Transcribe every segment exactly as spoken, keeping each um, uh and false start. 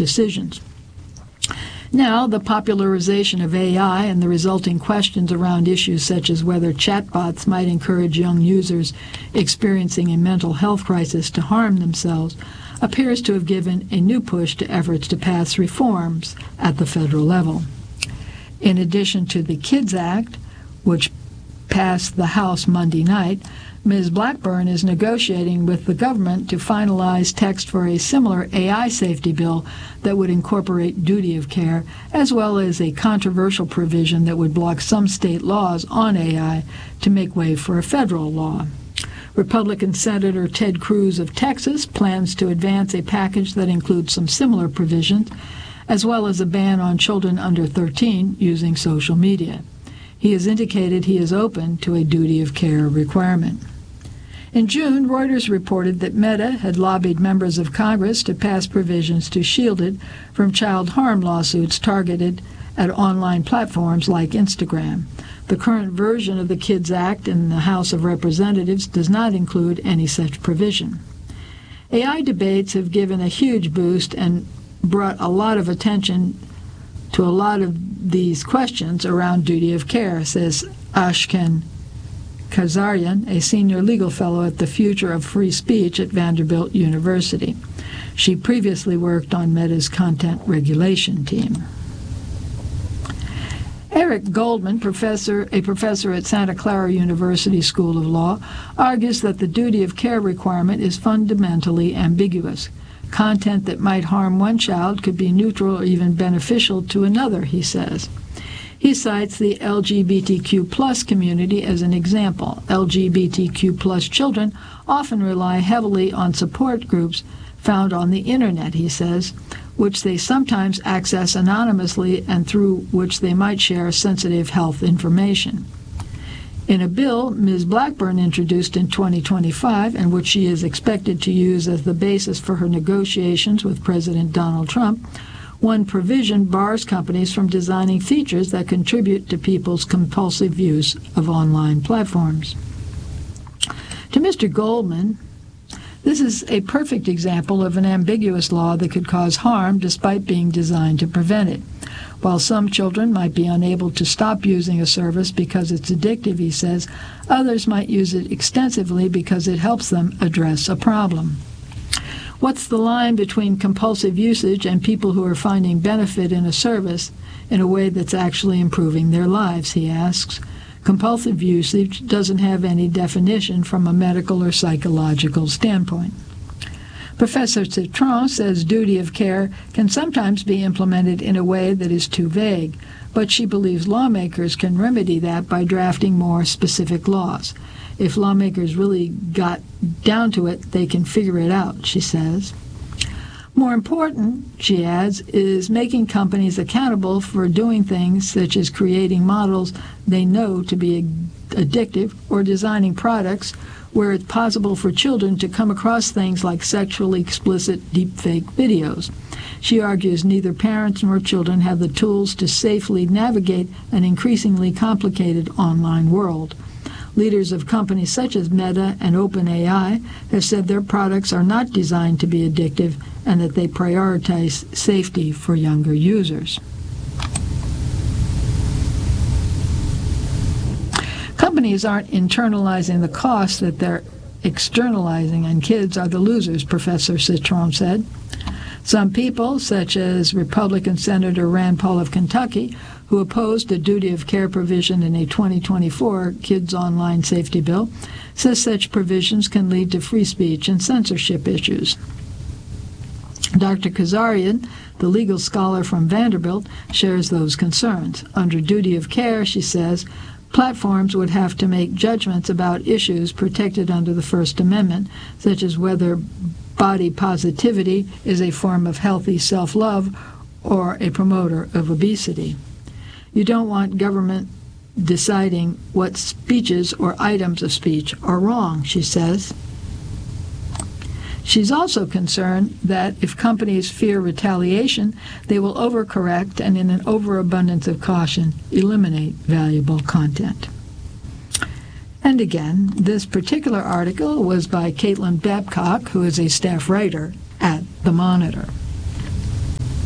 decisions. Now, the popularization of A I and the resulting questions around issues such as whether chatbots might encourage young users experiencing a mental health crisis to harm themselves appears to have given a new push to efforts to pass reforms at the federal level. In addition to the KIDS Act, which passed the House Monday night, Miz Blackburn is negotiating with the government to finalize text for a similar A I safety bill that would incorporate duty of care, as well as a controversial provision that would block some state laws on A I to make way for a federal law. Republican Senator Ted Cruz of Texas plans to advance a package that includes some similar provisions, as well as a ban on children under thirteen using social media. He has indicated he is open to a duty of care requirement. In June, Reuters reported that Meta had lobbied members of Congress to pass provisions to shield it from child harm lawsuits targeted at online platforms like Instagram. The current version of the KIDS Act in the House of Representatives does not include any such provision. A I debates have given a huge boost and brought a lot of attention to a lot of these questions around duty of care, says Ashken Kazarian, a senior legal fellow at the Future of Free Speech at Vanderbilt University. She previously worked on Meta's content regulation team. Eric Goldman, professor, a professor at Santa Clara University School of Law, argues that the duty of care requirement is fundamentally ambiguous. Content that might harm one child could be neutral or even beneficial to another, he says. He cites the L G B T Q plus community as an example. L G B T Q plus children often rely heavily on support groups found on the internet, he says, which they sometimes access anonymously and through which they might share sensitive health information. In a bill Miz Blackburn introduced in twenty twenty-five, and which she is expected to use as the basis for her negotiations with President Donald Trump, one provision bars companies from designing features that contribute to people's compulsive use of online platforms. To Mister Goldman, this is a perfect example of an ambiguous law that could cause harm despite being designed to prevent it. While some children might be unable to stop using a service because it's addictive, he says, others might use it extensively because it helps them address a problem. What's the line between compulsive usage and people who are finding benefit in a service in a way that's actually improving their lives, he asks. Compulsive usage doesn't have any definition from a medical or psychological standpoint. Professor Citron says duty of care can sometimes be implemented in a way that is too vague, but she believes lawmakers can remedy that by drafting more specific laws. If lawmakers really got down to it, they can figure it out, she says. More important, she adds, is making companies accountable for doing things such as creating models they know to be addictive or designing products where it's possible for children to come across things like sexually explicit deepfake videos. She argues neither parents nor children have the tools to safely navigate an increasingly complicated online world. Leaders of companies such as Meta and OpenAI have said their products are not designed to be addictive and that they prioritize safety for younger users. Companies aren't internalizing the costs that they're externalizing, and kids are the losers, Professor Citron said. Some people, such as Republican Senator Rand Paul of Kentucky, who opposed a duty of care provision in a twenty twenty-four Kids Online Safety Bill, says such provisions can lead to free speech and censorship issues. Doctor Kazarian, the legal scholar from Vanderbilt, shares those concerns. Under duty of care, she says, platforms would have to make judgments about issues protected under the First Amendment, such as whether body positivity is a form of healthy self-love or a promoter of obesity. You don't want government deciding what speeches or items of speech are wrong, she says. She's also concerned that if companies fear retaliation, they will overcorrect and, in an overabundance of caution, eliminate valuable content. And again, this particular article was by Caitlin Babcock, who is a staff writer at The Monitor.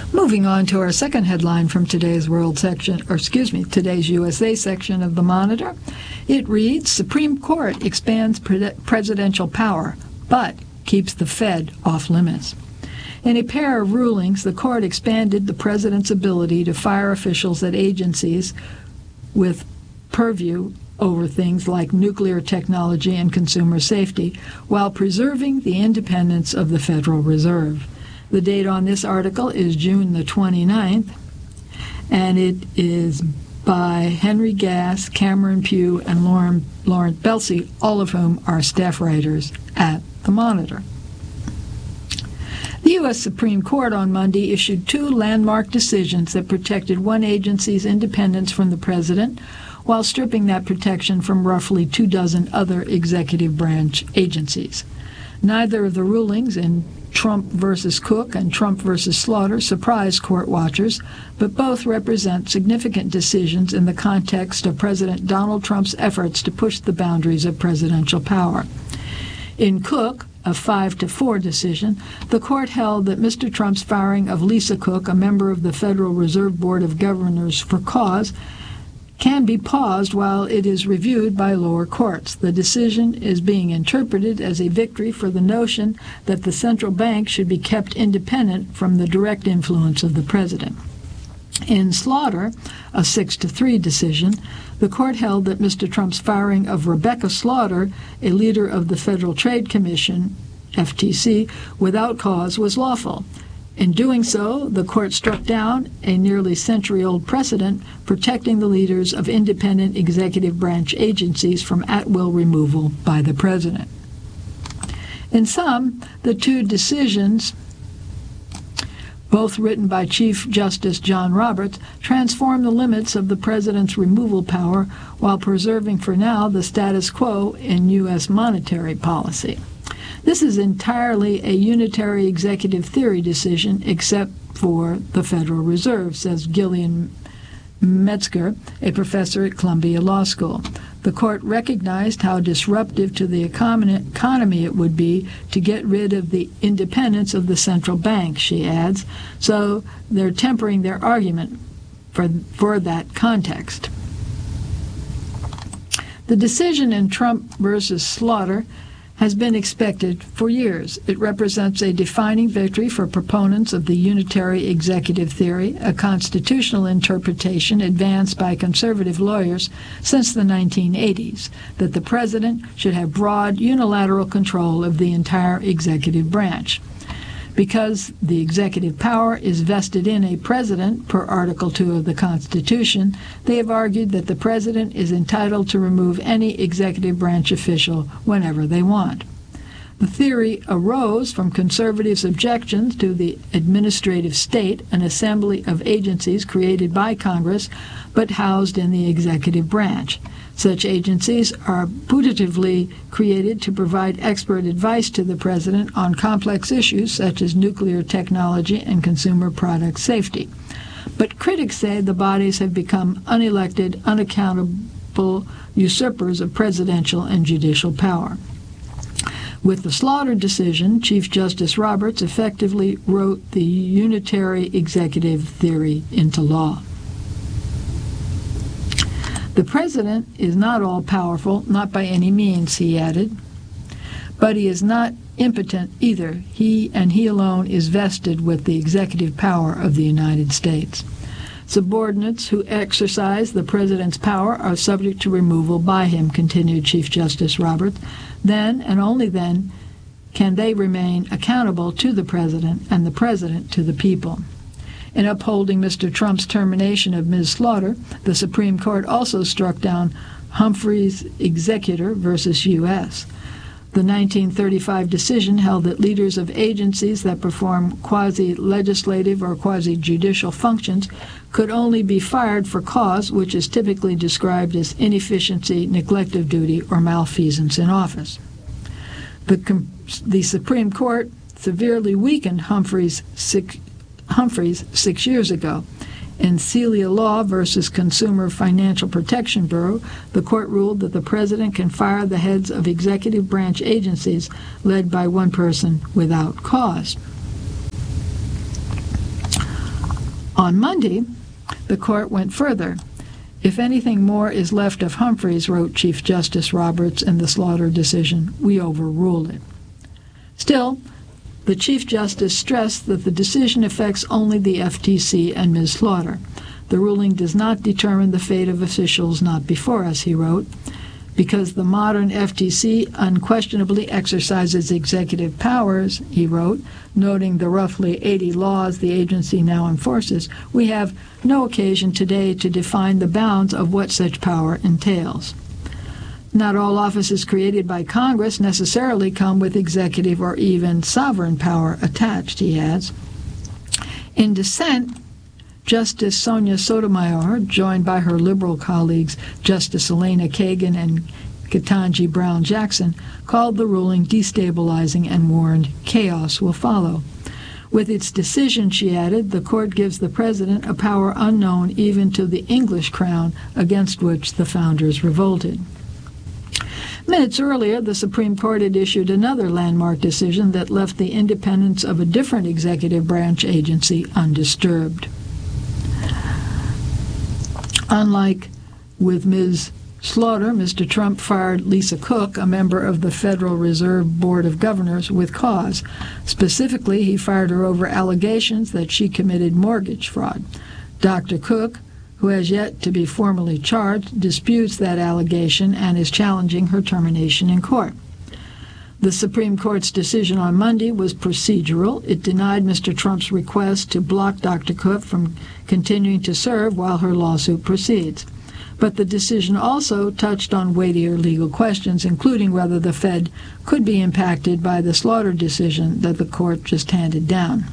Moving on to our second headline from today's World section, or excuse me, today's U S A section of the Monitor. It reads, Supreme Court expands pre- presidential power, but keeps the Fed off limits. In a pair of rulings, the court expanded the president's ability to fire officials at agencies with purview over things like nuclear technology and consumer safety, while preserving the independence of the Federal Reserve. The date on this article is June the twenty-ninth, and it is by Henry Gass, Cameron Pugh, and Lauren, Laurent Belsey, all of whom are staff writers at the Monitor. The U S Supreme Court on Monday issued two landmark decisions that protected one agency's independence from the president, while stripping that protection from roughly two dozen other executive branch agencies. Neither of the rulings in Trump versus Cook and Trump versus Slaughter surprised court watchers, but both represent significant decisions in the context of President Donald Trump's efforts to push the boundaries of presidential power. In Cook, a five to four decision, the court held that Mister Trump's firing of Lisa Cook, a member of the Federal Reserve Board of Governors, for cause, can be paused while it is reviewed by lower courts. The decision is being interpreted as a victory for the notion that the central bank should be kept independent from the direct influence of the president. In Slaughter, a six to three decision, the court held that Mister Trump's firing of Rebecca Slaughter, a leader of the Federal Trade Commission, F T C, without cause was lawful. In doing so, the court struck down a nearly century-old precedent protecting the leaders of independent executive branch agencies from at-will removal by the president. In sum, the two decisions, both written by Chief Justice John Roberts, transform the limits of the president's removal power while preserving for now the status quo in U S monetary policy. This is entirely a unitary executive theory decision, except for the Federal Reserve, says Gillian Metzger, a professor at Columbia Law School. The court recognized how disruptive to the economy it would be to get rid of the independence of the central bank, she adds, so they're tempering their argument for, for that context. The decision in Trump versus Slaughter has been expected for years. It represents a defining victory for proponents of the unitary executive theory, a constitutional interpretation advanced by conservative lawyers since the nineteen eighties, that the president should have broad unilateral control of the entire executive branch. Because the executive power is vested in a president per Article two of the Constitution, they have argued that the president is entitled to remove any executive branch official whenever they want. The theory arose from conservatives' objections to the administrative state, an assembly of agencies created by Congress but housed in the executive branch. Such agencies are putatively created to provide expert advice to the president on complex issues such as nuclear technology and consumer product safety. But critics say the bodies have become unelected, unaccountable usurpers of presidential and judicial power. With the Slaughter decision, Chief Justice Roberts effectively wrote the unitary executive theory into law. The president is not all-powerful, not by any means, he added, but he is not impotent either. He and he alone is vested with the executive power of the United States. Subordinates who exercise the president's power are subject to removal by him, continued Chief Justice Roberts. Then, and only then, can they remain accountable to the president and the president to the people. In upholding Mister Trump's termination of Miz Slaughter, the Supreme Court also struck down Humphreys Executor versus U S The nineteen thirty-five decision held that leaders of agencies that perform quasi-legislative or quasi-judicial functions could only be fired for cause which is typically described as inefficiency, neglect of duty, or malfeasance in office. The, the Supreme Court severely weakened Humphreys six Humphreys six years ago. In Celia Law versus Consumer Financial Protection Bureau, the court ruled that the president can fire the heads of executive branch agencies led by one person without cause. On Monday, the court went further. If anything more is left of Humphreys, wrote Chief Justice Roberts in the Slaughter decision, we overrule it. Still, the Chief Justice stressed that the decision affects only the F T C and Miz Slaughter. The ruling does not determine the fate of officials not before us, he wrote, because the modern F T C unquestionably exercises executive powers, he wrote, noting the roughly eighty laws the agency now enforces. We have no occasion today to define the bounds of what such power entails. Not all offices created by Congress necessarily come with executive or even sovereign power attached, he adds. In dissent, Justice Sonia Sotomayor, joined by her liberal colleagues Justice Elena Kagan and Ketanji Brown Jackson, called the ruling destabilizing and warned chaos will follow. With its decision, she added, the court gives the president a power unknown even to the English crown against which the founders revolted. Minutes earlier, the Supreme Court had issued another landmark decision that left the independence of a different executive branch agency undisturbed. Unlike with Miz Slaughter, Mister Trump fired Lisa Cook, a member of the Federal Reserve Board of Governors, with cause. Specifically, he fired her over allegations that she committed mortgage fraud. Doctor Cook, who has yet to be formally charged, disputes that allegation and is challenging her termination in court. The Supreme Court's decision on Monday was procedural. It denied Mister Trump's request to block Doctor Cook from continuing to serve while her lawsuit proceeds. But the decision also touched on weightier legal questions, including whether the Fed could be impacted by the Slaughter decision that the court just handed down.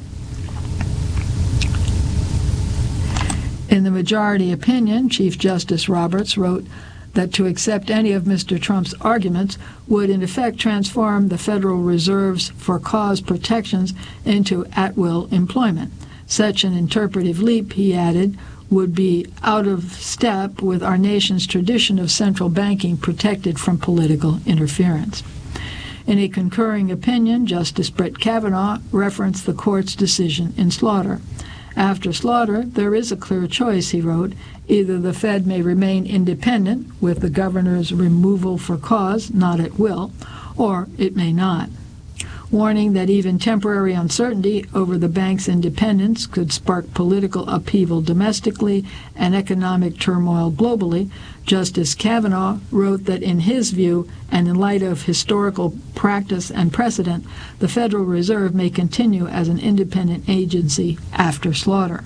In the majority opinion, Chief Justice Roberts wrote that to accept any of Mister Trump's arguments would in effect transform the Federal Reserve's for-cause protections into at-will employment. Such an interpretive leap, he added, would be out of step with our nation's tradition of central banking protected from political interference. In a concurring opinion, Justice Brett Kavanaugh referenced the court's decision in Slaughter. After Slaughter, there is a clear choice, he wrote. Either the Fed may remain independent with the governor's removal for cause, not at will, or it may not. Warning that even temporary uncertainty over the bank's independence could spark political upheaval domestically and economic turmoil globally, Justice Kavanaugh wrote that in his view, and in light of historical practice and precedent, the Federal Reserve may continue as an independent agency after Slaughter.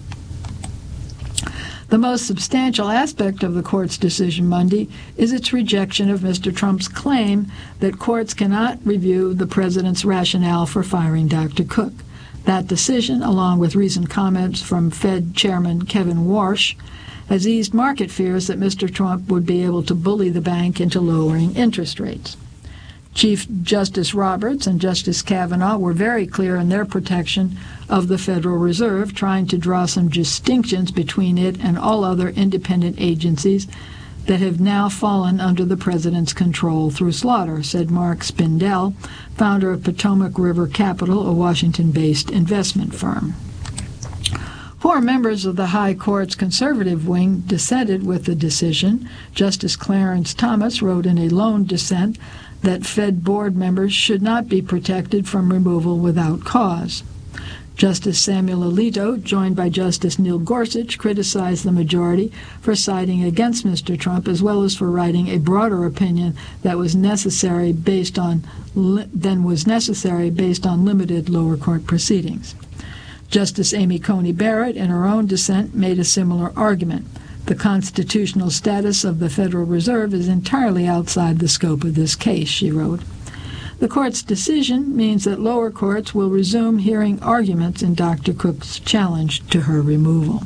The most substantial aspect of the court's decision Monday is its rejection of Mister Trump's claim that courts cannot review the president's rationale for firing Doctor Cook. That decision, along with recent comments from Fed Chairman Kevin Warsh, has eased market fears that Mister Trump would be able to bully the bank into lowering interest rates. Chief Justice Roberts and Justice Kavanaugh were very clear in their protection of the Federal Reserve, trying to draw some distinctions between it and all other independent agencies that have now fallen under the president's control through Slaughter, said Mark Spindell, founder of Potomac River Capital, a Washington-based investment firm. Four members of the High Court's conservative wing dissented with the decision. Justice Clarence Thomas wrote in a lone dissent that Fed board members should not be protected from removal without cause. Justice Samuel Alito, joined by Justice Neil Gorsuch, criticized the majority for siding against Mister Trump, as well as for writing a broader opinion that was necessary based on li- than was necessary based on limited lower court proceedings. Justice Amy Coney Barrett, in her own dissent, made a similar argument. The constitutional status of the Federal Reserve is entirely outside the scope of this case, she wrote. The court's decision means that lower courts will resume hearing arguments in Doctor Cook's challenge to her removal.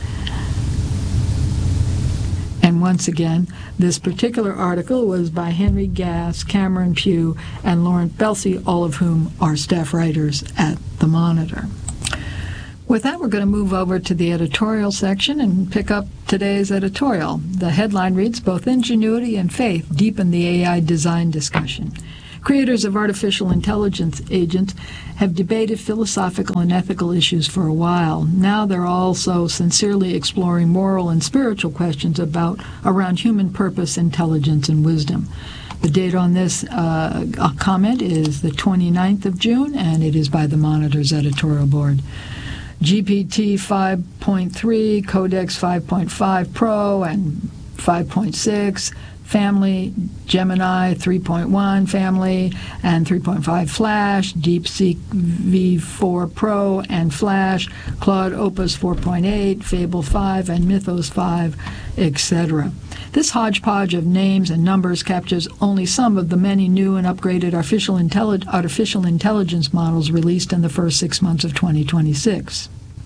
And once again, this particular article was by Henry Gass, Cameron Pugh, and Laurent Belsey, all of whom are staff writers at The Monitor. With that, we're going to move over to the editorial section and pick up today's editorial. The headline reads, "Both Ingenuity and Faith Deepen the A I Design Discussion." Creators of artificial intelligence agents have debated philosophical and ethical issues for a while. Now they're also sincerely exploring moral and spiritual questions about around human purpose, intelligence, and wisdom. The date on this uh, comment is the twenty-ninth of June, and it is by the Monitor's editorial board. G P T five point three, Codex five point five Pro, and five point six, Family, Gemini three point one Family, and three point five Flash, DeepSeek V four Pro and Flash, Claude Opus four point eight, Fable five, and Mythos five, et cetera. This hodgepodge of names and numbers captures only some of the many new and upgraded artificial, intelli- artificial intelligence models released in the first six months of twenty twenty-six.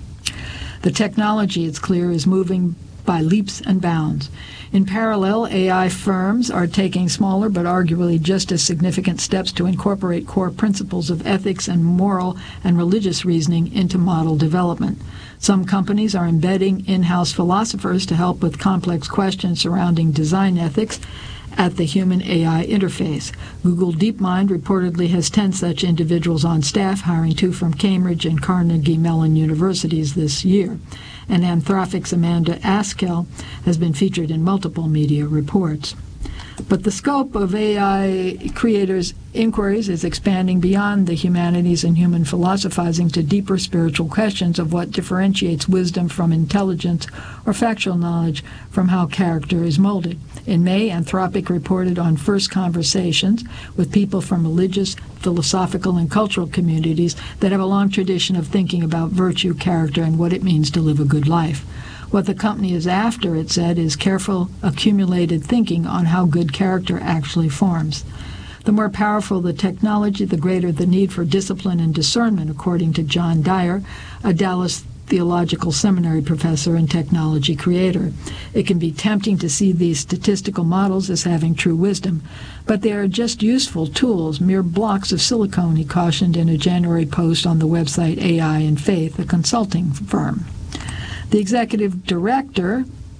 The technology, it's clear, is moving by leaps and bounds. In parallel, A I firms are taking smaller but arguably just as significant steps to incorporate core principles of ethics and moral and religious reasoning into model development. Some companies are embedding in-house philosophers to help with complex questions surrounding design ethics at the human-A I interface. Google DeepMind reportedly has ten such individuals on staff, hiring two from Cambridge and Carnegie Mellon universities this year. And Anthropic's Amanda Askell has been featured in multiple media reports. But the scope of A I creators' inquiries is expanding beyond the humanities and human philosophizing to deeper spiritual questions of what differentiates wisdom from intelligence or factual knowledge from how character is molded. In May, Anthropic reported on first conversations with people from religious, philosophical, and cultural communities that have a long tradition of thinking about virtue, character, and what it means to live a good life. What the company is after, it said, is careful, accumulated thinking on how good character actually forms. The more powerful the technology, the greater the need for discipline and discernment, according to John Dyer, a Dallas Theological Seminary professor and technology creator. It can be tempting to see these statistical models as having true wisdom, but they are just useful tools, mere blocks of silicone, he cautioned in a January post on the website A I and Faith, a consulting firm. The executive director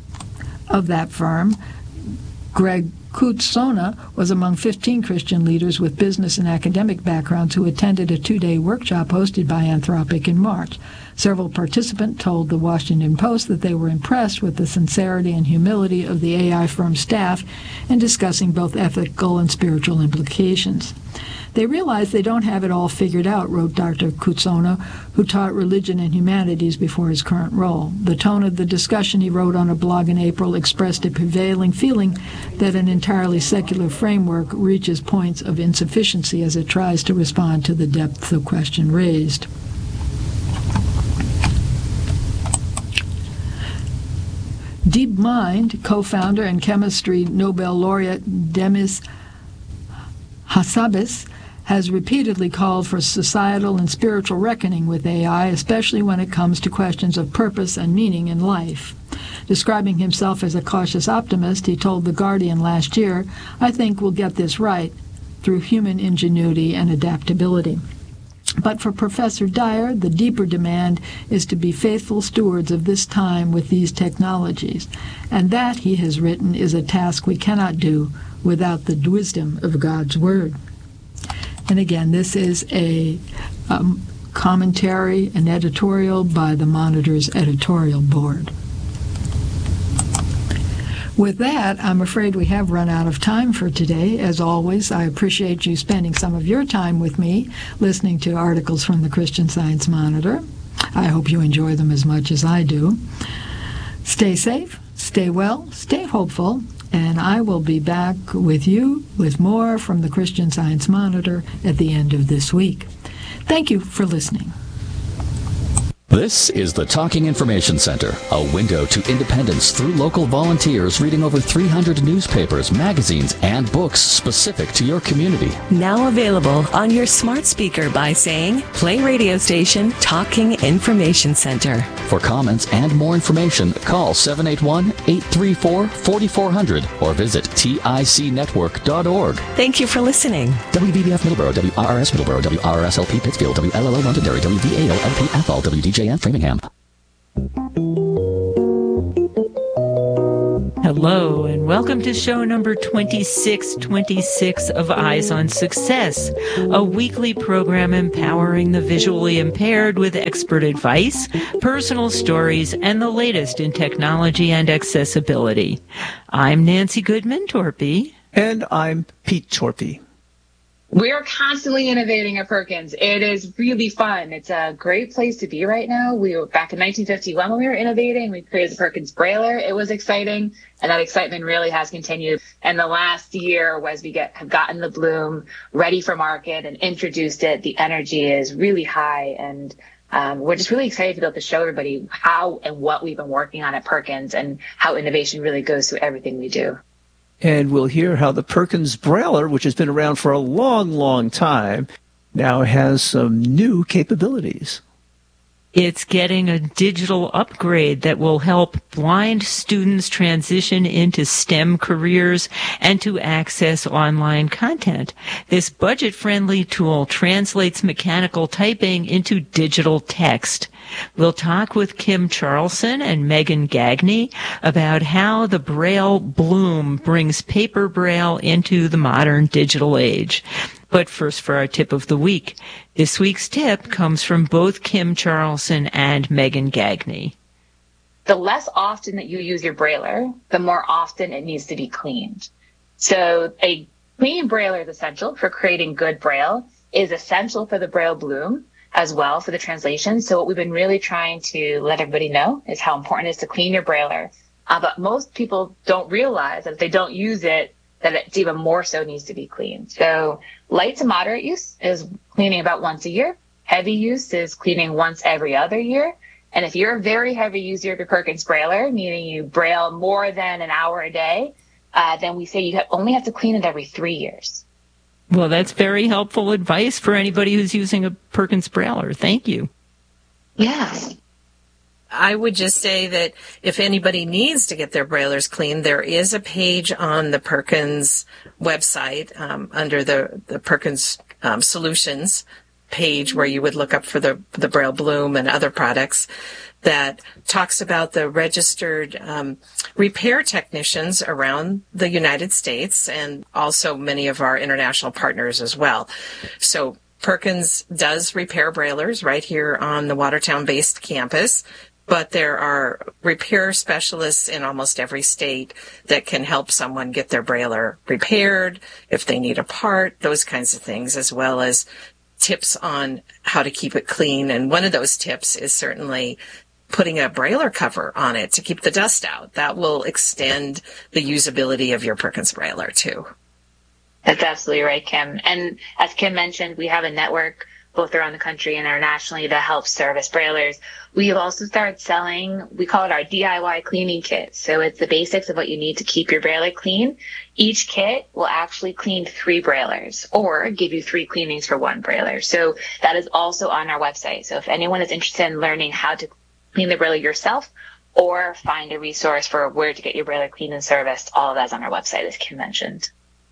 of that firm, Greg Kutsona, was among fifteen Christian leaders with business and academic backgrounds who attended a two-day workshop hosted by Anthropic in March. Several participants told the Washington Post that they were impressed with the sincerity and humility of the A I firm staff in discussing both ethical and spiritual implications. They realize they don't have it all figured out, wrote Doctor Kutsona, who taught religion and humanities before his current role. The tone of the discussion, he wrote on a blog in April, expressed a prevailing feeling that an entirely secular framework reaches points of insufficiency as it tries to respond to the depth of question raised. DeepMind co-founder and chemistry Nobel laureate Demis Hassabis has repeatedly called for societal and spiritual reckoning with A I, especially when it comes to questions of purpose and meaning in life. Describing himself as a cautious optimist, he told The Guardian last year, "I think we'll get this right through human ingenuity and adaptability." But for Professor Dyer, the deeper demand is to be faithful stewards of this time with these technologies. And that, he has written, is a task we cannot do without the wisdom of God's Word. And again, this is a um, commentary, an editorial by the Monitor's editorial board. With that, I'm afraid we have run out of time for today. As always, I appreciate you spending some of your time with me listening to articles from the Christian Science Monitor. I hope you enjoy them as much as I do. Stay safe, stay well, stay hopeful, and I will be back with you with more from the Christian Science Monitor at the end of this week. Thank you for listening. This is the Talking Information Center, a window to independence through local volunteers reading over three hundred newspapers, magazines, and books specific to your community. Now available on your smart speaker by saying, play radio station Talking Information Center. For comments and more information, call seven eight one, eight three four, four four zero zero or visit tic network dot org. Thank you for listening. W B B F Middleborough, W R R S Middleborough, W R R S L P Pittsfield, W L L O Londonderry, W V A O L P Athol, W D J N Framingham. Hello. Hello, and welcome to show number twenty-six twenty-six of Eyes on Success, a weekly program empowering the visually impaired with expert advice, personal stories, and the latest in technology and accessibility. I'm Nancy Goodman Torpy. And I'm Pete Torpy. We are constantly innovating at Perkins. It is really fun. It's a great place to be right now. We were back in nineteen fifty-one when we were innovating. We created the Perkins Brailler. It was exciting, and that excitement really has continued. And the last year, as we get have gotten the Bloom ready for market and introduced it, the energy is really high, and um, we're just really excited to be able to show everybody how and what we've been working on at Perkins and how innovation really goes through everything we do. And we'll hear how the Perkins Brailler, which has been around for a long, long time, now has some new capabilities. It's getting a digital upgrade that will help blind students transition into STEM careers and to access online content. This budget-friendly tool translates mechanical typing into digital text. We'll talk with Kim Charlson and Megan Gagne about how the Braille Bloom brings paper Braille into the modern digital age. But first, for our tip of the week. This week's tip comes from both Kim Charlson and Megan Gagne. The less often that you use your Brailler, the more often it needs to be cleaned. So a clean Brailler is essential for creating good Braille, is essential for the Braille Bloom as well for the translation. So what we've been really trying to let everybody know is how important it is to clean your Brailler. Uh, but most people don't realize that if they don't use it, that it's even more so needs to be cleaned. So light to moderate use is cleaning about once a year. Heavy use is cleaning once every other year. And if you're a very heavy user of your Perkins Brailler, meaning you Braille more than an hour a day, uh, then we say you have, only have to clean it every three years. Well, that's very helpful advice for anybody who's using a Perkins Brailler. Thank you. Yeah. I would just say that if anybody needs to get their Braillers cleaned, there is a page on the Perkins website um, under the, the Perkins um, Solutions page where you would look up for the, the Braille Bloom and other products that talks about the registered um, repair technicians around the United States and also many of our international partners as well. So Perkins does repair Braillers right here on the Watertown-based campus. But there are repair specialists in almost every state that can help someone get their Brailler repaired, if they need a part, those kinds of things, as well as tips on how to keep it clean. And one of those tips is certainly putting a Brailler cover on it to keep the dust out. That will extend the usability of your Perkins Brailler, too. That's absolutely right, Kim. And as Kim mentioned, we have a network both around the country and internationally that helps service Braillers. We have also started selling, we call it our D I Y cleaning kit. So it's the basics of what you need to keep your Brailler clean. Each kit will actually clean three Braillers or give you three cleanings for one Brailler. So that is also on our website. So if anyone is interested in learning how to clean the Brailler yourself or find a resource for where to get your Brailler cleaned and serviced, all of that's on our website, as Kim mentioned.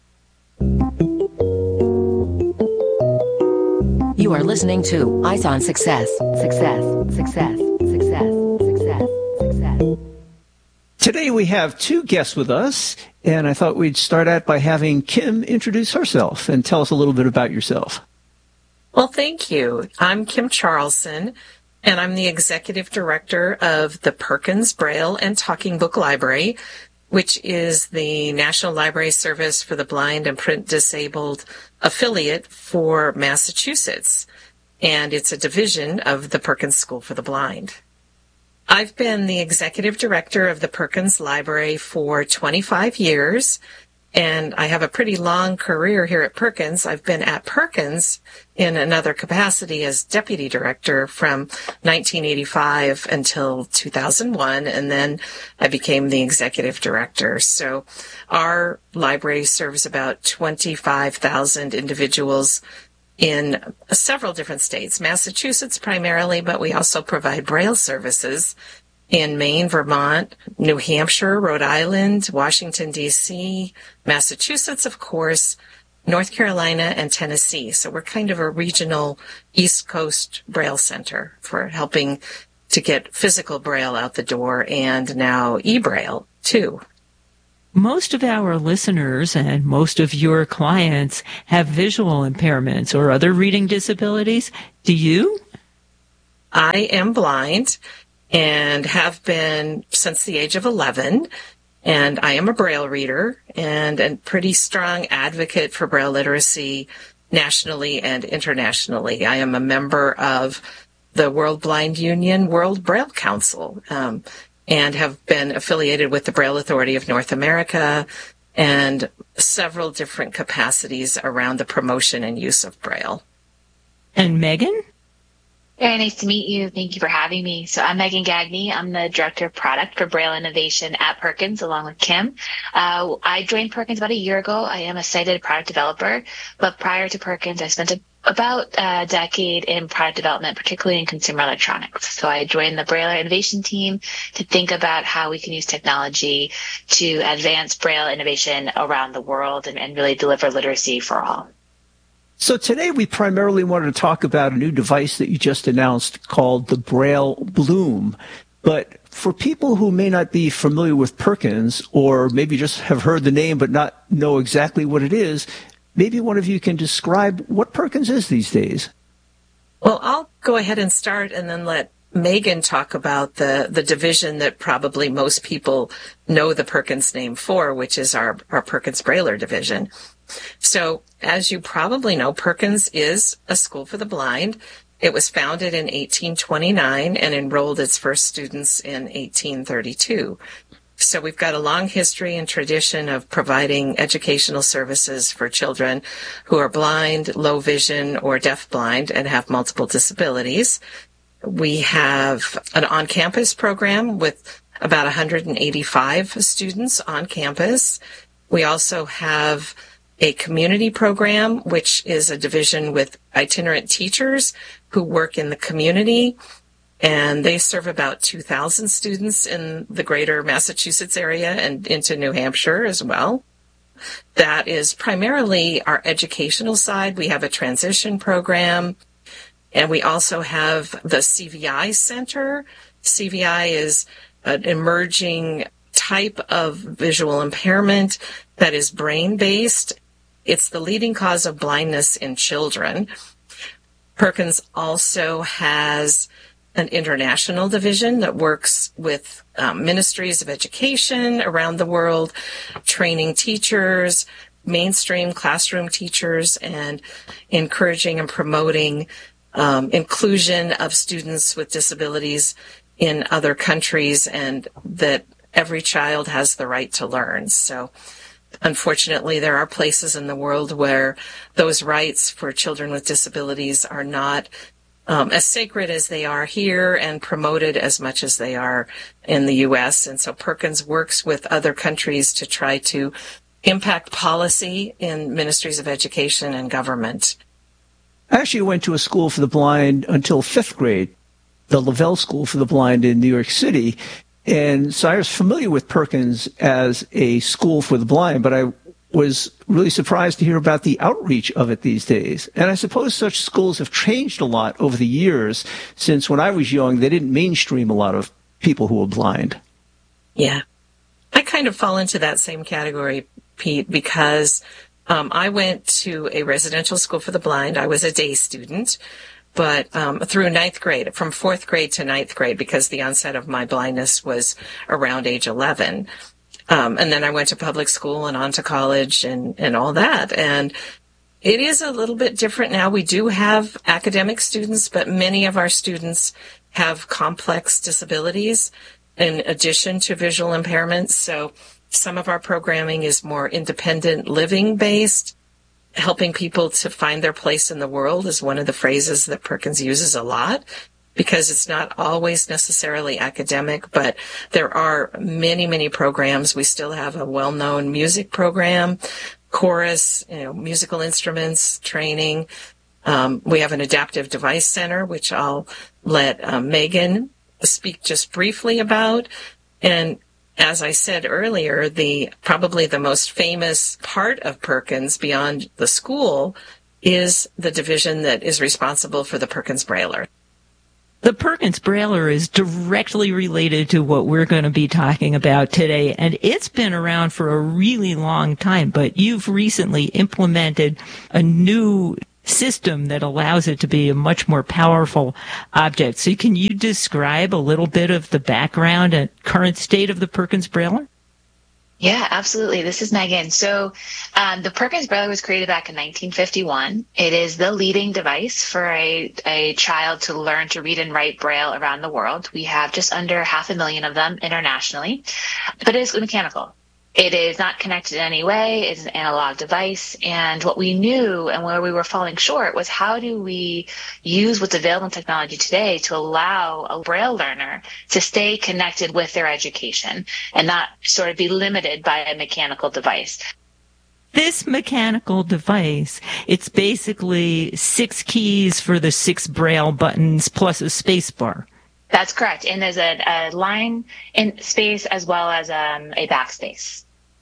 You are listening to Eyes on Success. Success, success, success, success, success. Today we have two guests with us, and I thought we'd start out by having Kim introduce herself and tell us a little bit about yourself. Well, thank you. I'm Kim Charlson, and I'm the Executive Director of the Perkins Braille and Talking Book Library, which is the National Library Service for the Blind and Print Disabled affiliate for Massachusetts, and it's a division of the Perkins School for the Blind. I've been the executive director of the Perkins Library for twenty-five years, and I have a pretty long career here at Perkins. I've been at Perkins in another capacity as deputy director from nineteen eighty-five until two thousand one, and then I became the executive director. So our library serves about twenty-five thousand individuals in several different states, Massachusetts primarily, but we also provide Braille services in Maine, Vermont, New Hampshire, Rhode Island, Washington, D C, Massachusetts, of course, North Carolina, and Tennessee. So we're kind of a regional East Coast Braille center for helping to get physical Braille out the door and now e-Braille, too. Most of our listeners and most of your clients have visual impairments or other reading disabilities. Do you? I am blind and have been since the age of eleven, and I am a Braille reader and a pretty strong advocate for Braille literacy nationally and internationally. I am a member of the World Blind Union World Braille Council, um, and have been affiliated with the Braille Authority of North America and several different capacities around the promotion and use of Braille. And Megan? Very nice to meet you. Thank you for having me. So I'm Megan Gagne. I'm the Director of Product for Braille Innovation at Perkins, along with Kim. Uh, I joined Perkins about a year ago. I am a cited product developer, but prior to Perkins, I spent a about a decade in product development, particularly in consumer electronics. So I joined the Braille innovation team to think about how we can use technology to advance Braille innovation around the world and, and really deliver literacy for all. So today we primarily wanted to talk about a new device that you just announced called the Braille Bloom. But for people who may not be familiar with Perkins, or maybe just have heard the name but not know exactly what it is, maybe one of you can describe what Perkins is these days. Well, I'll go ahead and start and then let Megan talk about the, the division that probably most people know the Perkins name for, which is our, our Perkins Brailler division. So, as you probably know, Perkins is a school for the blind. It was founded in eighteen twenty-nine and enrolled its first students in eighteen thirty-two. So we've got a long history and tradition of providing educational services for children who are blind, low vision, or deafblind and have multiple disabilities. We have an on-campus program with about one hundred eighty-five students on campus. We also have a community program, which is a division with itinerant teachers who work in the community, and they serve about two thousand students in the greater Massachusetts area and into New Hampshire as well. That is primarily our educational side. We have a transition program, and we also have the C V I Center. C V I is an emerging type of visual impairment that is brain-based. It's the leading cause of blindness in children. Perkins also has an international division that works with um, ministries of education around the world, training teachers, mainstream classroom teachers, and encouraging and promoting um, inclusion of students with disabilities in other countries, and that every child has the right to learn. So unfortunately, there are places in the world where those rights for children with disabilities are not um, as sacred as they are here and promoted as much as they are in the U S. And so Perkins works with other countries to try to impact policy in ministries of education and government. I actually went to a school for the blind until fifth grade, the Lavelle School for the Blind in New York City. And so I was familiar with Perkins as a school for the blind, but I was really surprised to hear about the outreach of it these days. And I suppose such schools have changed a lot over the years, since when I was young, they didn't mainstream a lot of people who were blind. Yeah. I kind of fall into that same category, Pete, because um, I went to a residential school for the blind. I was a day student. But um, through ninth grade, from fourth grade to ninth grade, because the onset of my blindness was around age eleven. Um, and then I went to public school and on to college and, and all that. And it is a little bit different now. We do have academic students, but many of our students have complex disabilities in addition to visual impairments. So some of our programming is more independent living based. Helping people to find their place in the world is one of the phrases that Perkins uses a lot, because it's not always necessarily academic, but there are many, many programs. We still have a well-known music program, chorus, you know, musical instruments training. Um, we have an adaptive device center, which I'll let um, Megan speak just briefly about. And as I said earlier, the probably the most famous part of Perkins beyond the school is the division that is responsible for the Perkins Brailler. The Perkins Brailler is directly related to what we're going to be talking about today, and it's been around for a really long time, but you've recently implemented a new system that allows it to be a much more powerful object. So can you describe a little bit of the background and current state of the Perkins Brailler? Yeah, absolutely. This is Megan. So um, the Perkins Brailler was created back in nineteen fifty-one. It is the leading device for a, a child to learn to read and write Braille around the world. We have just under half a million of them internationally, but it is mechanical. It is not connected in any way. It's an analog device. And what we knew and where we were falling short was how do we use what's available in technology today to allow a Braille learner to stay connected with their education and not sort of be limited by a mechanical device. This mechanical device, it's basically six keys for the six Braille buttons plus a space bar. That's correct. And there's a, a line in space as well as um, a backspace.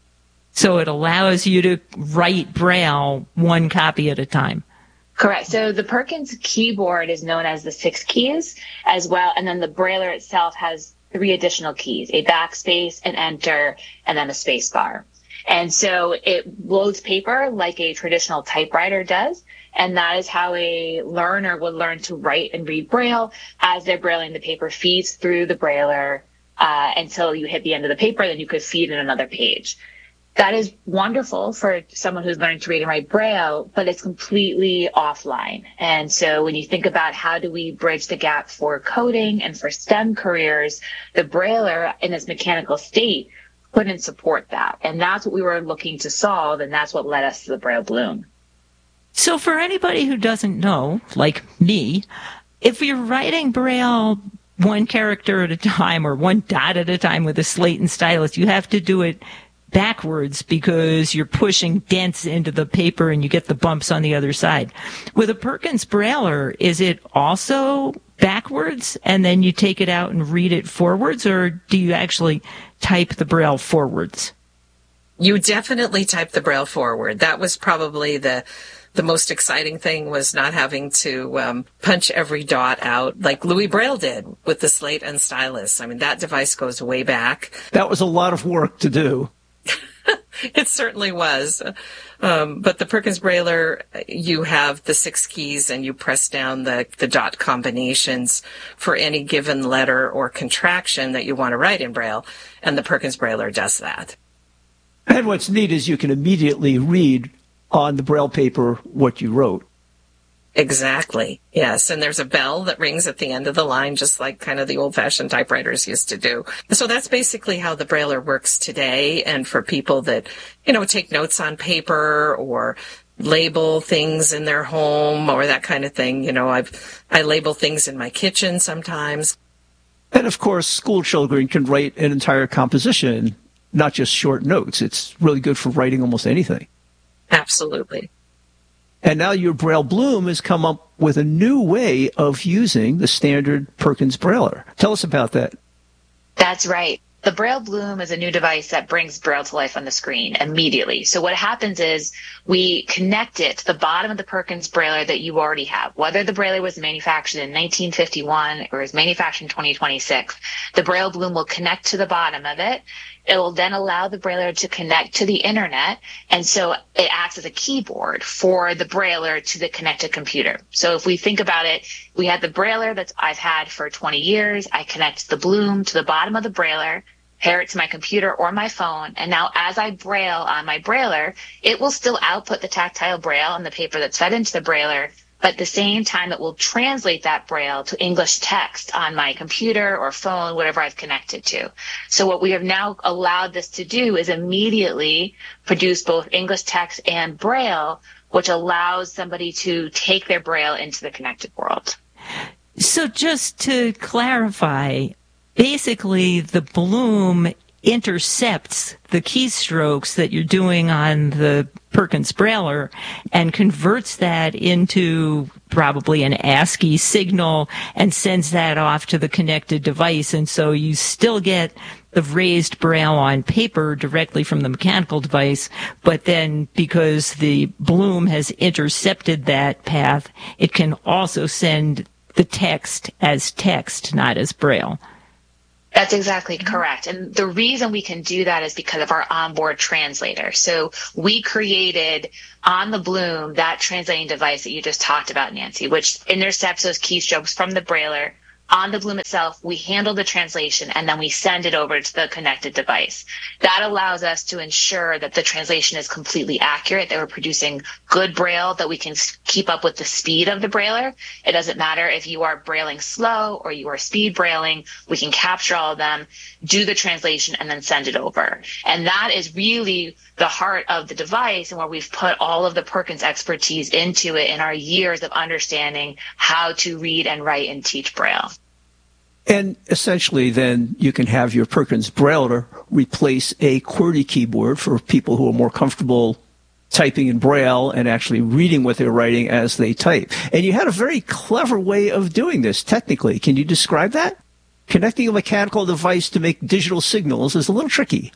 So it allows you to write Braille one copy at a time. Correct. So the Perkins keyboard is known as the six keys as well. And then the Brailler itself has three additional keys, a backspace, an enter, and then a space bar. And so it loads paper like a traditional typewriter does. And that is how a learner would learn to write and read Braille. As they're brailing, the paper feeds through the Brailler uh, until you hit the end of the paper, then you could feed in another page. That is wonderful for someone who's learning to read and write Braille, but it's completely offline. And so when you think about how do we bridge the gap for coding and for STEM careers, the Brailler in its mechanical state couldn't support that. And that's what we were looking to solve, and that's what led us to the Braille Bloom. So for anybody who doesn't know, like me, if you're writing Braille one character at a time or one dot at a time with a slate and stylus, you have to do it backwards because you're pushing dents into the paper and you get the bumps on the other side. With a Perkins Brailler, is it also backwards and then you take it out and read it forwards, or do you actually type the Braille forwards? You definitely type the Braille forward. That was probably the the most exciting thing, was not having to um, punch every dot out like Louis Braille did with the slate and stylus. I mean, that device goes way back. That was a lot of work to do. It certainly was. Um, but the Perkins Brailler, you have the six keys and you press down the, the dot combinations for any given letter or contraction that you want to write in Braille. And the Perkins Brailler does that. And what's neat is you can immediately read on the Braille paper what you wrote. Exactly. Yes. And there's a bell that rings at the end of the line, just like kind of the old-fashioned typewriters used to do. So that's basically how the Brailler works today. And for people that, you know, take notes on paper or label things in their home or that kind of thing, you know, I've, I label things in my kitchen sometimes. And of course, school children can write an entire composition, not just short notes. It's really good for writing almost anything. Absolutely. And now your Braille Bloom has come up with a new way of using the standard Perkins Brailler. Tell us about that. That's right. The Braille Bloom is a new device that brings Braille to life on the screen immediately. So what happens is we connect it to the bottom of the Perkins Brailler that you already have. Whether the Brailler was manufactured in nineteen fifty-one or is manufactured in twenty twenty-six, the Braille Bloom will connect to the bottom of it. It will then allow the Brailler to connect to the internet, and so it acts as a keyboard for the Brailler to the connected computer. So if we think about it, we have the Brailler that I've had for twenty years. I connect the Bloom to the bottom of the Brailler, pair it to my computer or my phone, and now as I Braille on my Brailler, it will still output the tactile Braille on the paper that's fed into the Brailler, but at the same time it will translate that Braille to English text on my computer or phone, whatever I've connected to. So what we have now allowed this to do is immediately produce both English text and Braille, which allows somebody to take their Braille into the connected world. So just to clarify, basically the Bloom intercepts the keystrokes that you're doing on the Perkins Brailler and converts that into probably an ASCII signal and sends that off to the connected device. And so you still get the raised Braille on paper directly from the mechanical device, but then because the Bloom has intercepted that path, it can also send the text as text, not as Braille. That's exactly correct. And the reason we can do that is because of our onboard translator. So we created on the Bloom that translating device that you just talked about, Nancy, which intercepts those keystrokes from the Brailler. On the Bloom itself, we handle the translation and then we send it over to the connected device. That allows us to ensure that the translation is completely accurate, that we're producing good Braille, that we can keep up with the speed of the Brailler. It doesn't matter if you are Brailing slow or you are speed Brailing, we can capture all of them, do the translation, and then send it over. And that is really the heart of the device and where we've put all of the Perkins expertise into it in our years of understanding how to read and write and teach Braille. And essentially, then, you can have your Perkins Brailler replace a QWERTY keyboard for people who are more comfortable typing in Braille and actually reading what they're writing as they type. And you had a very clever way of doing this, technically. Can you describe that? Connecting a mechanical device to make digital signals is a little tricky.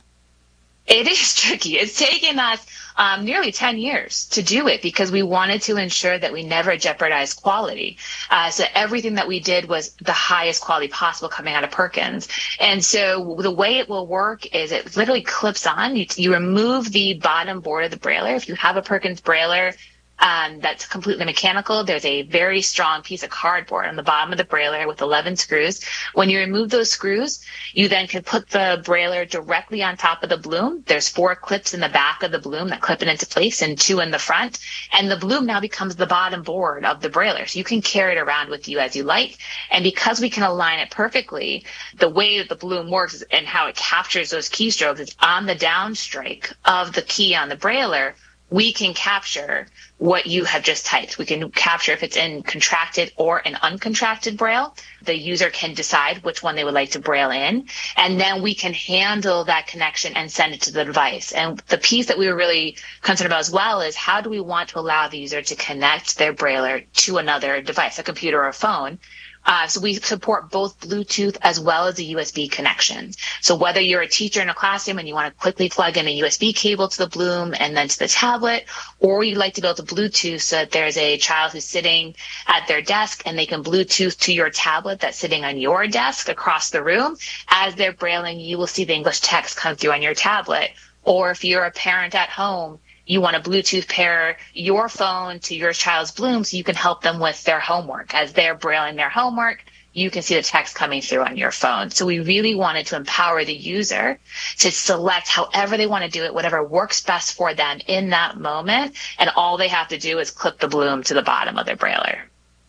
It is tricky. It's taken us um, nearly ten years to do it because we wanted to ensure that we never jeopardize quality. Uh, so everything that we did was the highest quality possible coming out of Perkins. And so the way it will work is it literally clips on. You, you remove the bottom board of the Brailler. If you have a Perkins Brailler Um, that's completely mechanical, there's a very strong piece of cardboard on the bottom of the Brailler with eleven screws. When you remove those screws, you then can put the Brailler directly on top of the Bloom. There's four clips in the back of the Bloom that clip it into place and two in the front. And the Bloom now becomes the bottom board of the Brailler. So you can carry it around with you as you like. And because we can align it perfectly, the way that the Bloom works and how it captures those keystrokes is on the downstrike of the key on the Brailler. We can capture what you have just typed. We can capture if it's in contracted or an uncontracted Braille. The user can decide which one they would like to Braille in, and then we can handle that connection and send it to the device. And the piece that we were really concerned about as well is how do we want to allow the user to connect their Brailler to another device, a computer or a phone. Uh, so we support both Bluetooth as well as a U S B connection. So whether you're a teacher in a classroom and you want to quickly plug in a U S B cable to the Bloom and then to the tablet, or you'd like to build a Bluetooth so that there's a child who's sitting at their desk and they can Bluetooth to your tablet that's sitting on your desk across the room. As they're Brailing, you will see the English text come through on your tablet. Or if you're a parent at home, you want to Bluetooth pair your phone to your child's Bloom so you can help them with their homework. As they're Brailing their homework, you can see the text coming through on your phone. So we really wanted to empower the user to select however they want to do it, whatever works best for them in that moment. And all they have to do is clip the Bloom to the bottom of their Brailler.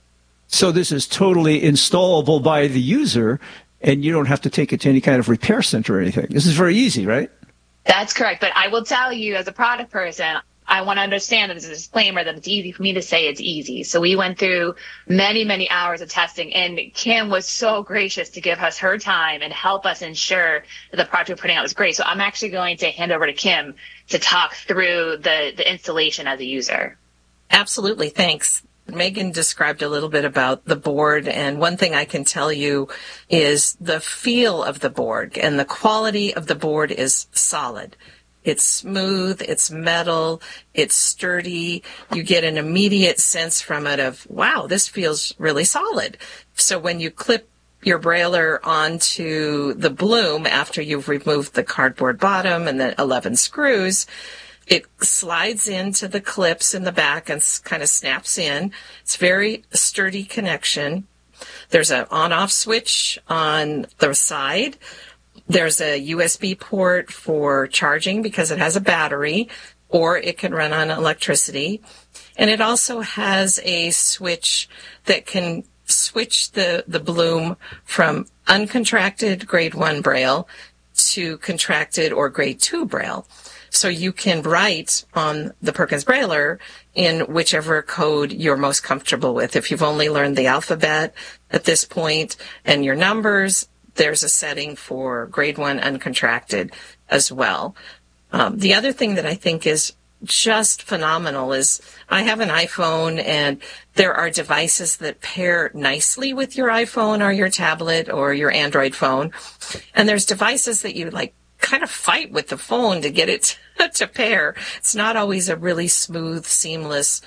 So this is totally installable by the user, and you don't have to take it to any kind of repair center or anything. This is very easy, right? That's correct. But I will tell you, as a product person, I want to understand that as a disclaimer that it's easy for me to say it's easy. So we went through many, many hours of testing, and Kim was so gracious to give us her time and help us ensure that the product we're putting out was great. So I'm actually going to hand over to Kim to talk through the, the installation as a user. Absolutely. Thanks. Megan described a little bit about the board, and one thing I can tell you is the feel of the board and the quality of the board is solid. It's smooth, it's metal, it's sturdy. You get an immediate sense from it of, wow, this feels really solid. So when you clip your Brailler onto the Bloom after you've removed the cardboard bottom and the eleven screws, it slides into the clips in the back and kind of snaps in. It's very sturdy connection. There's an on-off switch on the side. There's a U S B port for charging because it has a battery, or it can run on electricity. And it also has a switch that can switch the, the Bloom from uncontracted grade one Braille to contracted or grade two Braille. So you can write on the Perkins Brailler in whichever code you're most comfortable with. If you've only learned the alphabet at this point and your numbers, there's a setting for grade one uncontracted as well. Um, the other thing that I think is just phenomenal is I have an iPhone, and there are devices that pair nicely with your iPhone or your tablet or your Android phone. And there's devices that you like kind of fight with the phone to get it to pair. It's not always a really smooth, seamless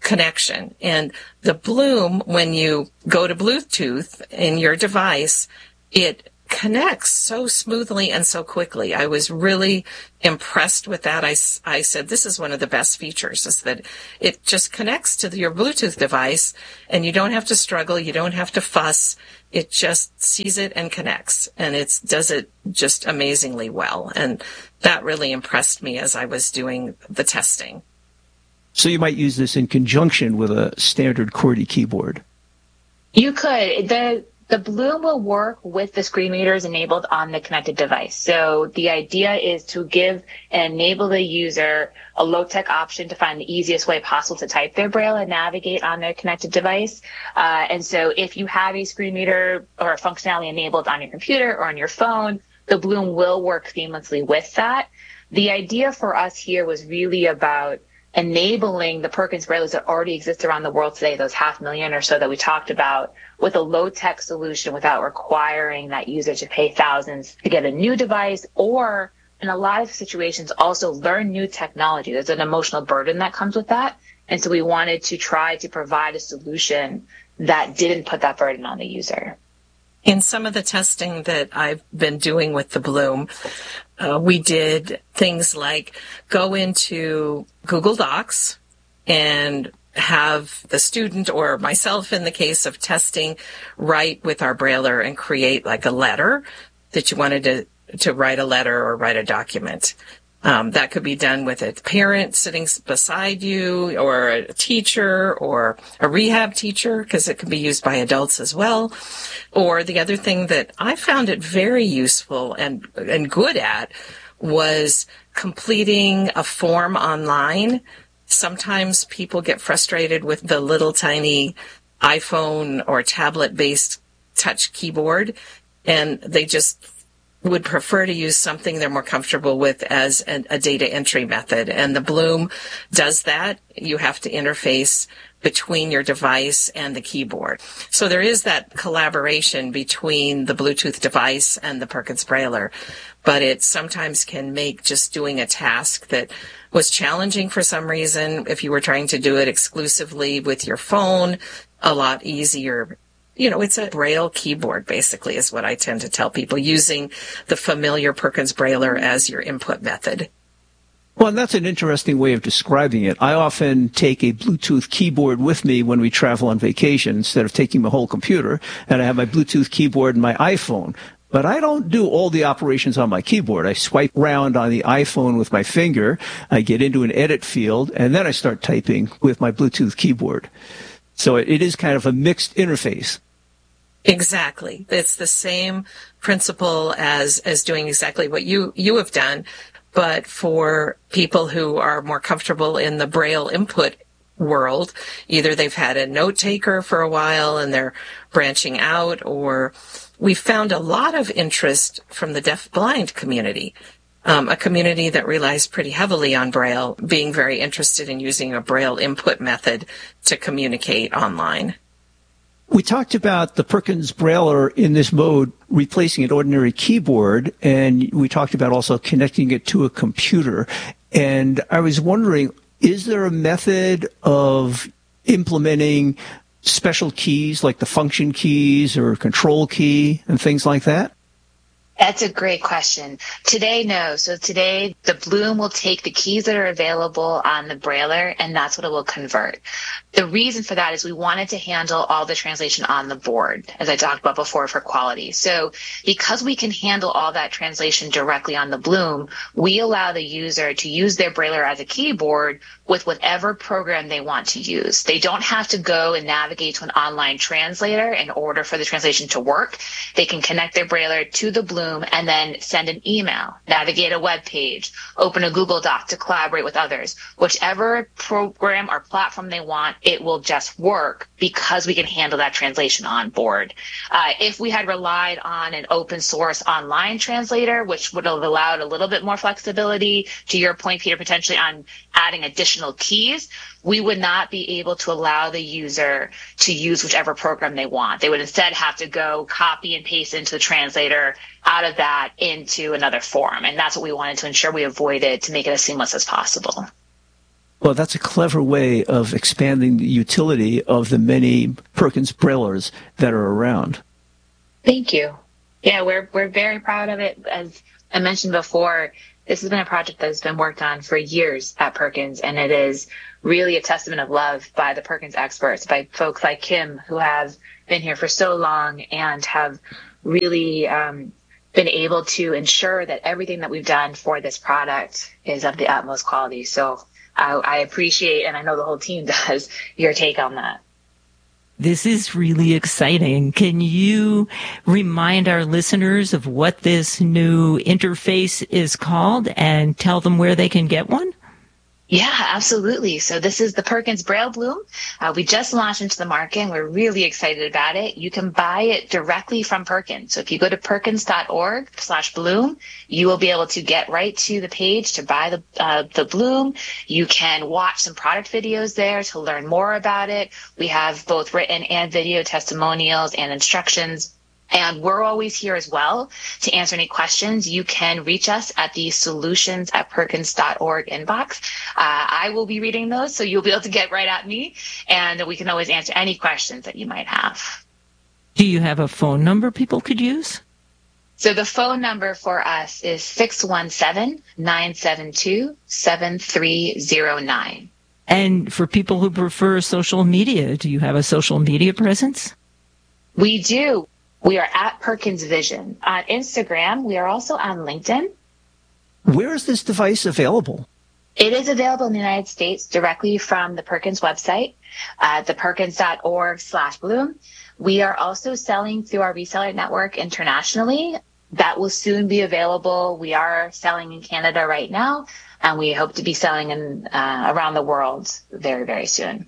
connection. And the Bloom, when you go to Bluetooth in your device, it connects so smoothly and so quickly. I was really impressed with that. I, I said, this is one of the best features, is that it just connects to your Bluetooth device and you don't have to struggle. You don't have to fuss. It just sees it and connects, and it does it just amazingly well. And that really impressed me as I was doing the testing. So you might use this in conjunction with a standard QWERTY keyboard. You could. The The Bloom will work with the screen readers enabled on the connected device. So the idea is to give and enable the user a low-tech option to find the easiest way possible to type their Braille and navigate on their connected device. Uh, and so if you have a screen reader or a functionality enabled on your computer or on your phone, the Bloom will work seamlessly with that. The idea for us here was really about enabling the Perkins Brailleys that already exist around the world today, those half million or so that we talked about, with a low-tech solution without requiring that user to pay thousands to get a new device, or in a lot of situations also learn new technology. There's an emotional burden that comes with that. And so we wanted to try to provide a solution that didn't put that burden on the user. In some of the testing that I've been doing with the Bloom, uh, we did things like go into Google Docs and have the student, or myself in the case of testing, write with our Brailler and create like a letter that you wanted to, to write a letter or write a document. Um, that could be done with a parent sitting beside you, or a teacher, or a rehab teacher, because it can be used by adults as well. Or the other thing that I found it very useful and, and good at was completing a form online. Sometimes people get frustrated with the little tiny iPhone or tablet-based touch keyboard, and they just would prefer to use something they're more comfortable with as an, a data entry method. And the Bloom does that. You have to interface between your device and the keyboard. So there is that collaboration between the Bluetooth device and the Perkins Brailler, but it sometimes can make just doing a task that was challenging for some reason, if you were trying to do it exclusively with your phone, a lot easier. You know, it's a Braille keyboard, basically, is what I tend to tell people, using the familiar Perkins Brailler as your input method. Well, and that's an interesting way of describing it. I often take a Bluetooth keyboard with me when we travel on vacation instead of taking my whole computer, and I have my Bluetooth keyboard and my iPhone. But I don't do all the operations on my keyboard. I swipe around on the iPhone with my finger, I get into an edit field, and then I start typing with my Bluetooth keyboard. So it is kind of a mixed interface. Exactly. It's the same principle as, as doing exactly what you, you have done, but for people who are more comfortable in the Braille input world, either they've had a note taker for a while and they're branching out, or we found a lot of interest from the deaf-blind community, um, a community that relies pretty heavily on Braille, being very interested in using a Braille input method to communicate online. We talked about the Perkins Brailler in this mode replacing an ordinary keyboard, and we talked about also connecting it to a computer. And I was wondering, is there a method of implementing special keys like the function keys or control key and things like that? That's a great question. Today, no. So today, the Bloom will take the keys that are available on the Brailler, and that's what it will convert. The reason for that is we wanted to handle all the translation on the board, as I talked about before, for quality. So because we can handle all that translation directly on the Bloom, we allow the user to use their Brailler as a keyboard with whatever program they want to use. They don't have to go and navigate to an online translator in order for the translation to work. They can connect their Brailler to the Bloom and then send an email, navigate a web page, open a Google Doc to collaborate with others. Whichever program or platform they want, it will just work because we can handle that translation on board. Uh, if we had relied on an open source online translator, which would have allowed a little bit more flexibility, to your point, Peter, potentially on adding additional keys, we would not be able to allow the user to use whichever program they want. They would instead have to go copy and paste into the translator, out of that into another form. And that's what we wanted to ensure we avoided, to make it as seamless as possible. Well, that's a clever way of expanding the utility of the many Perkins Braillers that are around. Thank you. Yeah, we're we're very proud of it. As I mentioned before, this has been a project that has been worked on for years at Perkins, and it is really a testament of love by the Perkins experts, by folks like Kim, who have been here for so long and have really um, been able to ensure that everything that we've done for this product is of the utmost quality. So I, I appreciate, and I know the whole team does, your take on that. This is really exciting. Can you remind our listeners of what this new interface is called and tell them where they can get one? Yeah, absolutely. So this is the Perkins Braille Bloom. Uh, we just launched into the market, and we're really excited about it. You can buy it directly from Perkins. So if you go to perkins.org slash bloom, you will be able to get right to the page to buy the uh, the Bloom. You can watch some product videos there to learn more about it. We have both written and video testimonials and instructions. And we're always here as well to answer any questions. You can reach us at the solutions at perkins.org inbox. Uh, I will be reading those, so you'll be able to get right at me, and we can always answer any questions that you might have. Do you have a phone number people could use? So the phone number for us is six one seven, nine seven two, seven three zero nine. And for people who prefer social media, do you have a social media presence? We do. We are at Perkins Vision. On Instagram, we are also on LinkedIn. Where is this device available? It is available in the United States directly from the Perkins website, uh, the perkins.org slash bloom. We are also selling through our reseller network internationally. That will soon be available. We are selling in Canada right now, and we hope to be selling in uh, around the world very, very soon.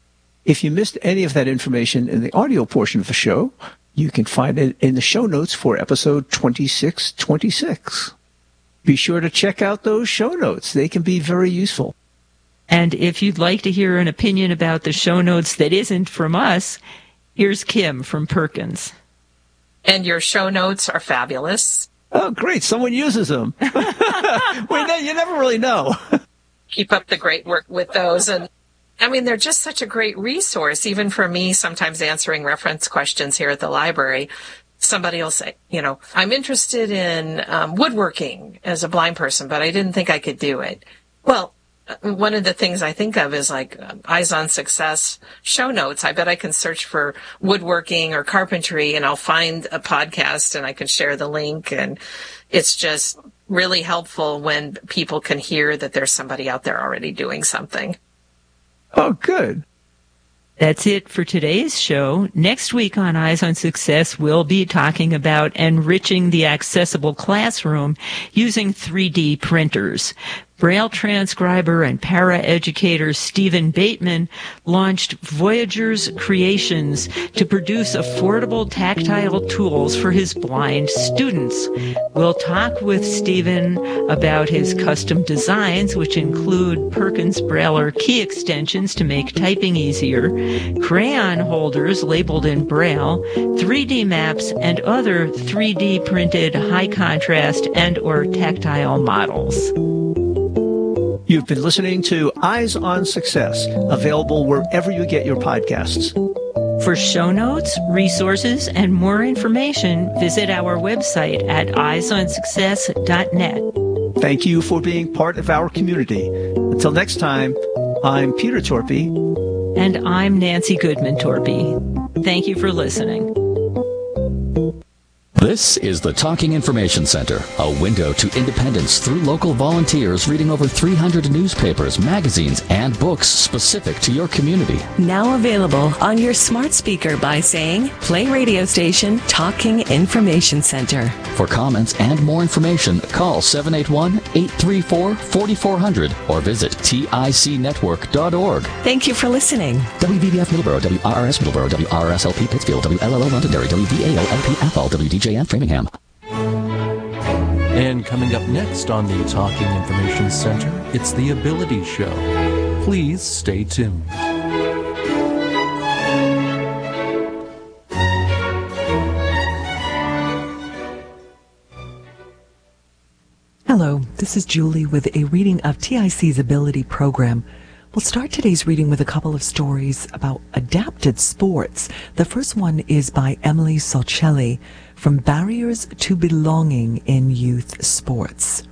If you missed any of that information in the audio portion of the show, you can find it in the show notes for episode twenty-six twenty-six. Be sure to check out those show notes. They can be very useful. And if you'd like to hear an opinion about the show notes that isn't from us, here's Kim from Perkins. And your show notes are fabulous. Oh, great. Someone uses them. Well, you never really know. Keep up the great work with those. And I mean, they're just such a great resource, even for me, sometimes answering reference questions here at the library. Somebody will say, you know, I'm interested in um, woodworking as a blind person, but I didn't think I could do it. Well, one of the things I think of is like Eyes on Success show notes. I bet I can search for woodworking or carpentry, and I'll find a podcast and I can share the link. And it's just really helpful when people can hear that there's somebody out there already doing something. Oh, good. That's it for today's show. Next week on Eyes on Success, we'll be talking about enriching the accessible classroom using three D printers. Braille transcriber and paraeducator Stephen Bateman launched Voyager's Creations to produce affordable tactile tools for his blind students. We'll talk with Stephen about his custom designs, which include Perkins Brailler key extensions to make typing easier, crayon holders labeled in Braille, three D maps, and other three D printed high contrast and or tactile models. You've been listening to Eyes on Success, available wherever you get your podcasts. For show notes, resources, and more information, visit our website at eyes on success dot net. Thank you for being part of our community. Until next time, I'm Peter Torpy. And I'm Nancy Goodman Torpy. Thank you for listening. This is the Talking Information Center, a window to independence through local volunteers reading over three hundred newspapers, magazines, and books specific to your community. Now available on your smart speaker by saying, play radio station Talking Information Center. For comments and more information, call seven eight one, eight three four, four four zero zero or visit tic network dot org. Thank you for listening. W V B F Middleborough, W R R S Middleborough, W R R S L P Pittsfield, W L L O Londonderry, W V A L L P Athol, W D J N Framingham. And coming up next on the Talking Information Center, it's the Ability Show. Please stay tuned. Hello, this is Julie with a reading of T I C's Ability program. We'll start today's reading with a couple of stories about adapted sports. The first one is by Emily Solcelli, From Barriers to Belonging in Youth Sports.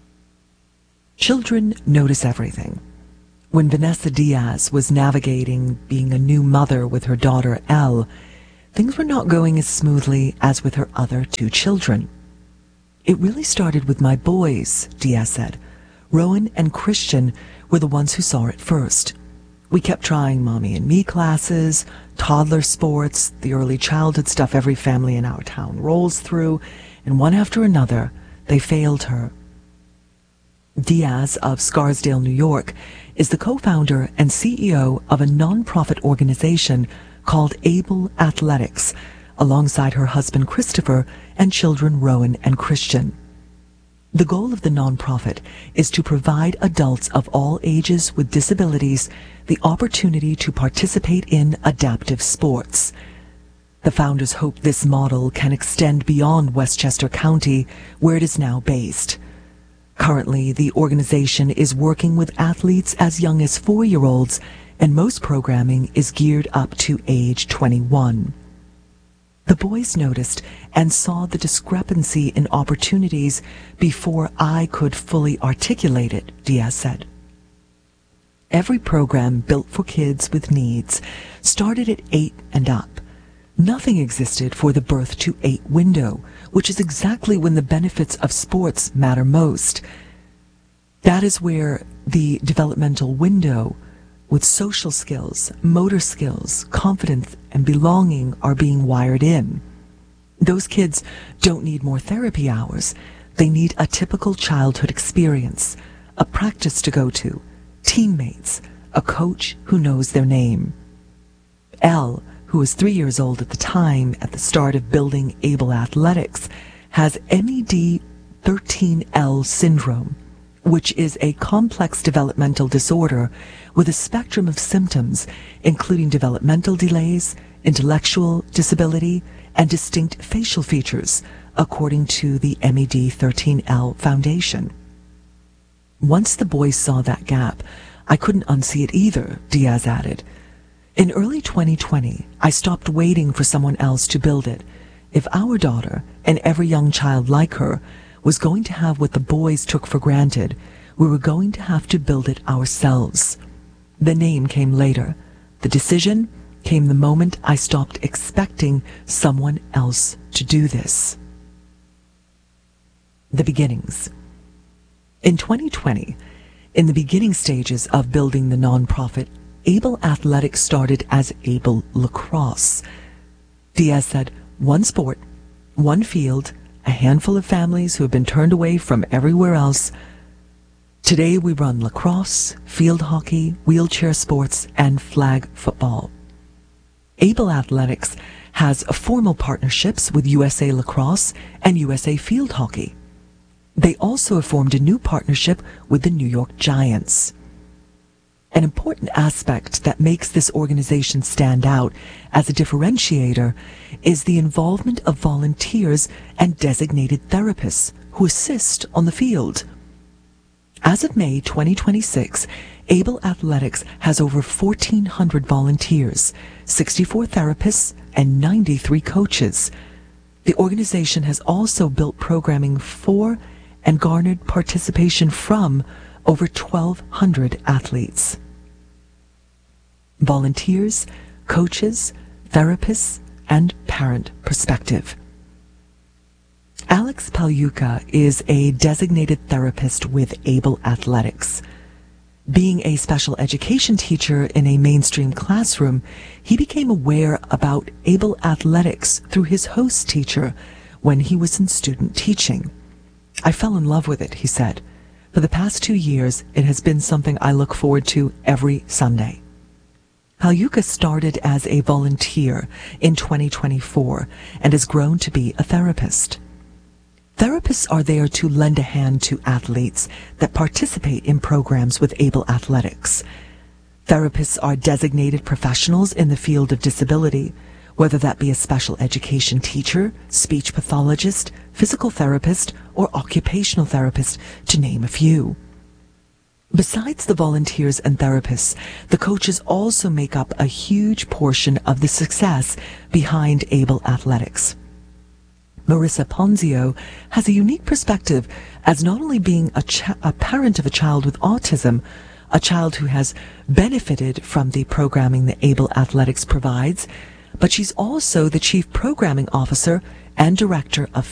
Children notice everything. When Vanessa Diaz was navigating being a new mother with her daughter Elle, things were not going as smoothly as with her other two children. It really started with my boys, Diaz said. Rowan and Christian were the ones who saw it first. We kept trying mommy and me classes, toddler sports, the early childhood stuff every family in our town rolls through, and one after another, they failed her. Diaz of Scarsdale, New York, is the co-founder and C E O of a non-profit organization called Able Athletics, alongside her husband Christopher and children Rowan and Christian. The goal of the nonprofit is to provide adults of all ages with disabilities the opportunity to participate in adaptive sports. The founders hope this model can extend beyond Westchester County, where it is now based. Currently, the organization is working with athletes as young as four-year-olds, and most programming is geared up to age twenty-one. The boys noticed and saw the discrepancy in opportunities before I could fully articulate it, Diaz said. Every program built for kids with needs started at eight and up. Nothing existed for the birth to eight window, which is exactly when the benefits of sports matter most. That is where the developmental window with social skills, motor skills, confidence, and belonging are being wired in. Those kids don't need more therapy hours. They need a typical childhood experience, a practice to go to, teammates, a coach who knows their name. Elle, who was three years old at the time at the start of building Able Athletics, has M E D thirteen L syndrome, which is a complex developmental disorder with a spectrum of symptoms, including developmental delays, intellectual disability, and distinct facial features, according to the M E D thirteen L Foundation. Once the boys saw that gap, I couldn't unsee it either, Diaz added. In early twenty twenty, I stopped waiting for someone else to build it. If our daughter, and every young child like her, was going to have what the boys took for granted, we were going to have to build it ourselves. The name came later. The decision came the moment I stopped expecting someone else to do this. The beginnings. In twenty twenty, in the beginning stages of building the nonprofit, Able Athletics started as Able Lacrosse. Diaz said, one sport, one field, a handful of families who have been turned away from everywhere else. Today we run lacrosse, field hockey, wheelchair sports, and flag football. Able Athletics has formal partnerships with U S A Lacrosse and U S A Field Hockey. They also have formed a new partnership with the New York Giants. An important aspect that makes this organization stand out as a differentiator is the involvement of volunteers and designated therapists who assist on the field. As of May twenty twenty-six, Able Athletics has over fourteen hundred volunteers, sixty-four therapists, and ninety-three coaches. The organization has also built programming for and garnered participation from over twelve hundred athletes. Volunteers, coaches, therapists, and parent perspective. Alex Paluca is a designated therapist with Able Athletics. Being a special education teacher in a mainstream classroom, he became aware about Able Athletics through his host teacher when he was in student teaching. I fell in love with it, he said. For the past two years, it has been something I look forward to every Sunday. Paluca started as a volunteer in twenty twenty-four and has grown to be a therapist. Therapists are there to lend a hand to athletes that participate in programs with Able Athletics. Therapists are designated professionals in the field of disability, whether that be a special education teacher, speech pathologist, physical therapist, or occupational therapist, to name a few. Besides the volunteers and therapists, the coaches also make up a huge portion of the success behind Able Athletics. Marissa Ponzio has a unique perspective as not only being a, ch- a parent of a child with autism, a child who has benefited from the programming that Able Athletics provides, but she's also the Chief Programming Officer and Director of